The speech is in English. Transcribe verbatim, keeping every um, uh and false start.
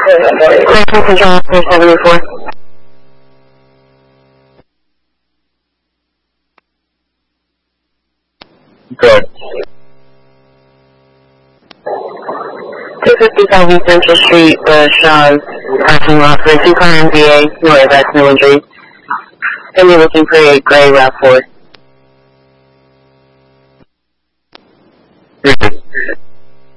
Question Control, four seventy-four. Good. two fifty-five East Central Street, uh, Shaw's parking lot for a two-car M V A, no airbags, no injuries. And you're looking for a gray RAV four.